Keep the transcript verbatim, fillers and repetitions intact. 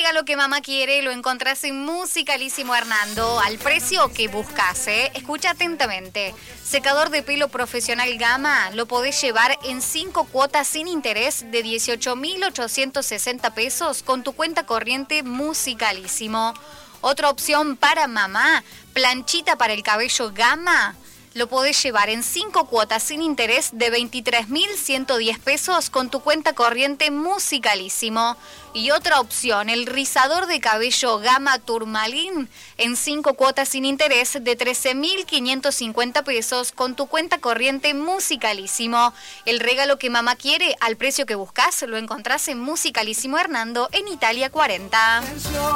regalo que mamá quiere lo encontrás en Musicalísimo Hernando, al precio que buscas, ¿eh? Escucha atentamente. Secador de pelo profesional Gama lo podés llevar en cinco cuotas sin interés de dieciocho mil ochocientos sesenta pesos con tu cuenta corriente Musicalísimo. Otra opción para mamá, planchita para el cabello Gama. Lo podés llevar en cinco cuotas sin interés de veintitrés mil ciento diez pesos con tu cuenta corriente Musicalísimo. Y otra opción, el rizador de cabello Gama Turmalín en cinco cuotas sin interés de trece mil quinientos cincuenta pesos con tu cuenta corriente Musicalísimo. El regalo que mamá quiere al precio que buscas lo encontrás en Musicalísimo Hernando en Italia cuarenta.